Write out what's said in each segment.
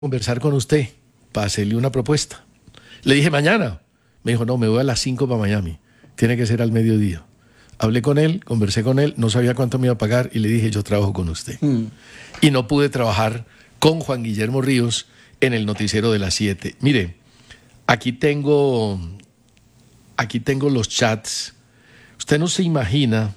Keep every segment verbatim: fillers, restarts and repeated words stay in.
conversar con usted para hacerle una propuesta. Le dije mañana. Me dijo, no, me voy a las cinco para Miami. Tiene que ser al mediodía. Hablé con él, conversé con él, no sabía cuánto me iba a pagar y le dije, yo trabajo con usted. Mm. Y no pude trabajar con Juan Guillermo Ríos en el noticiero de las siete. Mire, aquí tengo, aquí tengo los chats. Usted no se imagina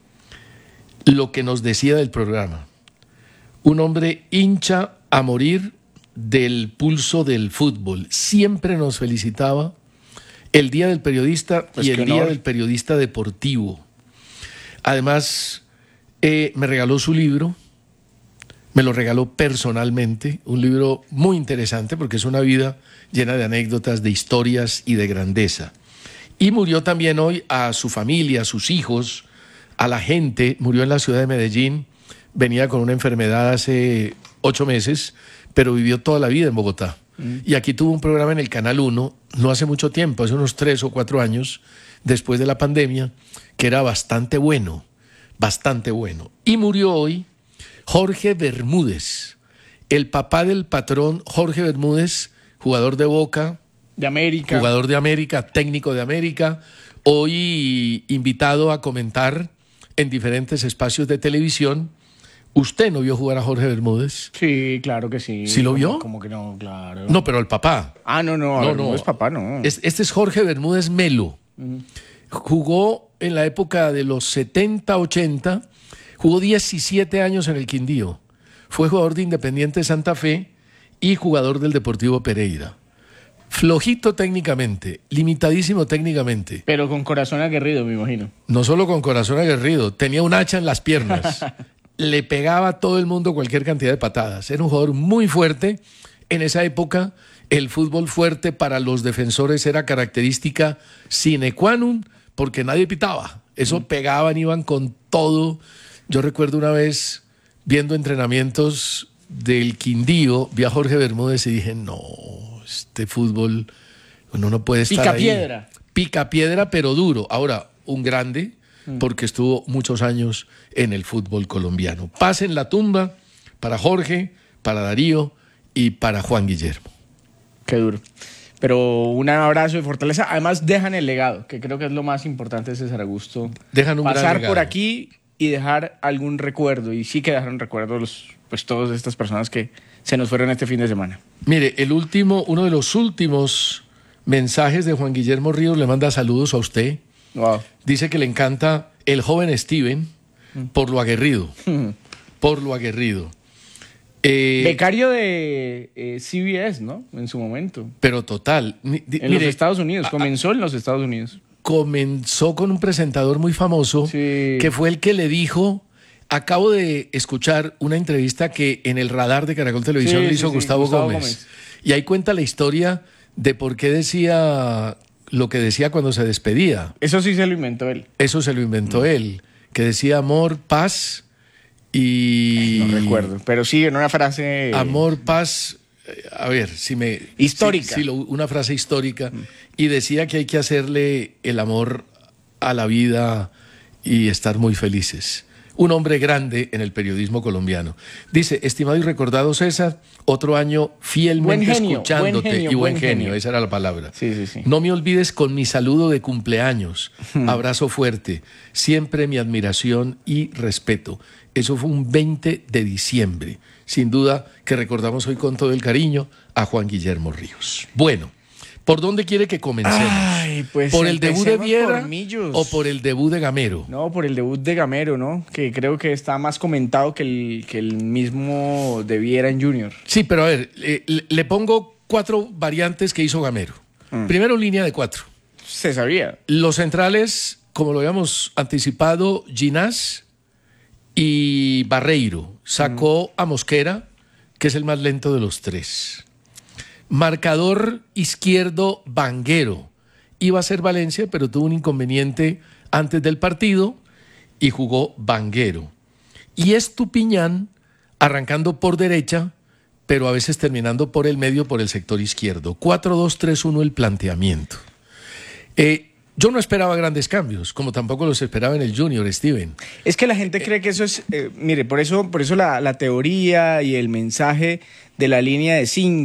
lo que nos decía del programa. Un hombre hincha a morir del pulso del fútbol. Siempre nos felicitaba el Día del Periodista pues y el Día del Periodista Deportivo. Además, eh, me regaló su libro, me lo regaló personalmente, un libro muy interesante porque es una vida llena de anécdotas, de historias y de grandeza. Y murió también hoy a su familia, a sus hijos, a la gente. Murió en la ciudad de Medellín, venía con una enfermedad hace ocho meses, pero vivió toda la vida en Bogotá. Mm. Y aquí tuvo un programa en el Canal uno, no hace mucho tiempo, hace unos tres o cuatro años, después de la pandemia, que era bastante bueno, bastante bueno. Y murió hoy Jorge Bermúdez, el papá del patrón Jorge Bermúdez, jugador de Boca, de América, jugador de América, técnico de América, hoy invitado a comentar en diferentes espacios de televisión. ¿Usted no vio jugar a Jorge Bermúdez? Sí, claro que sí. ¿Sí lo vio? ¿Cómo que no? Claro. No, pero el papá. Ah, no, no, no, no es papá, no. Es, este es Jorge Bermúdez Melo. Uh-huh. Jugó en la época de los setenta, ochenta, jugó diecisiete años en el Quindío. Fue jugador de Independiente Santa Fe y jugador del Deportivo Pereira. Flojito técnicamente, limitadísimo técnicamente. Pero con corazón aguerrido, me imagino. No solo con corazón aguerrido, tenía un hacha en las piernas. Le pegaba a todo el mundo cualquier cantidad de patadas. Era un jugador muy fuerte. En esa época, el fútbol fuerte para los defensores era característica sine qua non, porque nadie pitaba. Eso mm. pegaban, iban con todo. Yo recuerdo una vez, viendo entrenamientos del Quindío, vi a Jorge Bermúdez y dije, no, este fútbol, uno no puede estar Pica ahí. piedra. Pica piedra, pero duro. Ahora, un grande, porque estuvo muchos años en el fútbol colombiano. Paz en la tumba para Jorge, para Darío y para Juan Guillermo. Qué duro. Pero un abrazo de fortaleza. Además dejan el legado, que creo que es lo más importante de César Augusto. Dejan un Pasar gran legado por aquí y dejar algún recuerdo. Y sí que dejaron recuerdos, pues todas estas personas que se nos fueron este fin de semana. Mire, el último, uno de los últimos mensajes de Juan Guillermo Ríos le manda saludos a usted. Wow. Dice que le encanta el joven Steven por lo aguerrido. Por lo aguerrido. Eh, Becario de eh, C B S, ¿no? En su momento. Pero total. En mire, los Estados Unidos. Comenzó a, en los Estados Unidos. Comenzó con un presentador muy famoso, sí, que fue el que le dijo... Acabo de escuchar una entrevista que en el radar de Caracol Televisión sí, le hizo sí, Gustavo, sí, Gustavo Gómez. Gómez. Y ahí cuenta la historia de por qué decía lo que decía cuando se despedía. Eso sí se lo inventó él. Eso se lo inventó mm. él. Que decía amor, paz y... No recuerdo, pero sí, en una frase... Amor, paz... A ver, si me... Histórica. Sí, sí, una frase histórica. Mm. Y decía que hay que hacerle el amor a la vida y estar muy felices. Un hombre grande en el periodismo colombiano. Dice, estimado y recordado César, otro año fielmente buen genio, escuchándote buen genio, y buen, buen genio, genio, esa era la palabra. Sí, sí, sí. No me olvides con mi saludo de cumpleaños, abrazo fuerte, siempre mi admiración y respeto. Eso fue un veinte de diciembre. Sin duda que recordamos hoy con todo el cariño a Juan Guillermo Ríos. Bueno. ¿Por dónde quiere que comencemos? Ay, pues ¿Por el debut de Viera o por el debut de Gamero? No, por el debut de Gamero, ¿no? Que creo que está más comentado que el, que el mismo de Viera en Junior. Sí, pero a ver, le, le pongo cuatro variantes que hizo Gamero. Mm. Primero, línea de cuatro. Se sabía. Los centrales, como lo habíamos anticipado, Ginás y Barreiro. Sacó mm. a Mosquera, que es el más lento de los tres. Marcador izquierdo, Vanguero. Iba a ser Valencia, pero tuvo un inconveniente antes del partido y jugó Vanguero. Y Estupiñán arrancando por derecha, pero a veces terminando por el medio, por el sector izquierdo. cuatro dos tres uno el planteamiento. Eh, Yo no esperaba grandes cambios, como tampoco los esperaba en el Junior, Steven. Es que la gente cree que eso es... Eh, mire, por eso, por eso la, la teoría y el mensaje de la línea de cinco.